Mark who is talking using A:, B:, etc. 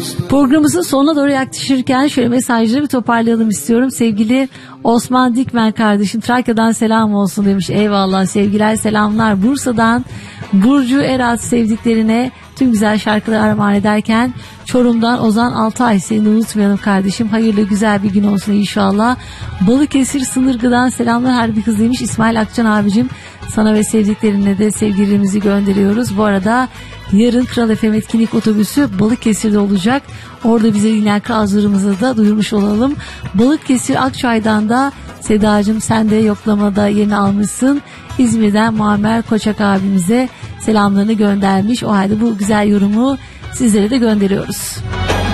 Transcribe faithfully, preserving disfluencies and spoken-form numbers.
A: Programımızın sonuna doğru yaklaşırken şöyle mesajları bir toparlayalım istiyorum. Sevgili Osman Dikmen kardeşim, Trakya'dan selam olsun demiş. Eyvallah, sevgiler, selamlar. Bursa'dan Burcu Erat sevdiklerine tüm güzel şarkıları armağan ederken, Çorum'dan Ozan Altay, seni unutmayalım kardeşim. Hayırlı güzel bir gün olsun inşallah. Balıkesir Sınırgı'dan selamlar, harbi kız demiş. İsmail Akcan abicim, sana ve sevdiklerine de sevgilerimizi gönderiyoruz. Bu arada yarın Kral F M etkinlik otobüsü Balıkesir'de olacak. Orada bize dinleyen kralcılarımızı da duyurmuş olalım. Balıkesir Akçay'dan da Sedacığım, sen de yoklamada yerini almışsın. İzmir'den Muammer Koçak abimize selamlarını göndermiş. O halde bu güzel yorumu sizlere de gönderiyoruz.